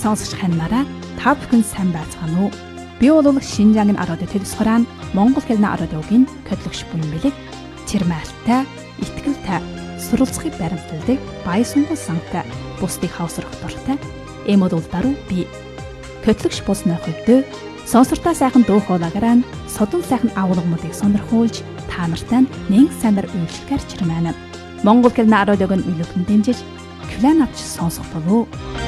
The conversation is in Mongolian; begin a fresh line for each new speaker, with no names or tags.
Сонсогч ханараа та бүхэн сайн байцгаана уу? Би бол Шинжаангийн радио төлөвсгөрaan Монгол хэлний радиогийн хөтлөгч буян бэлэг Чирмайлтай, итгэлтэй, суралцахыг баримтладаг Бай Сунгал сантай, бусдыг хавсрах дуртай эмодул даруй би. Хөтлөгч болсны хөдөө сонсортой сайхан дуу хоолойгоор содон сайхан агуулгуудыг сонирхуулж та нартай нэг санаар үйлчлэхээр Чирмаана. Монгол хэлний радиог нь үлгэн дэмжиж клан авч сонсох болов уу?